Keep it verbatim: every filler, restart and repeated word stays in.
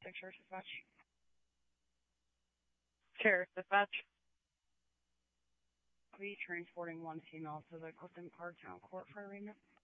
six Sheriff Dispatch. Sheriff Dispatch. I'll be transporting one female to the Clifton Park Town Court for arraignment.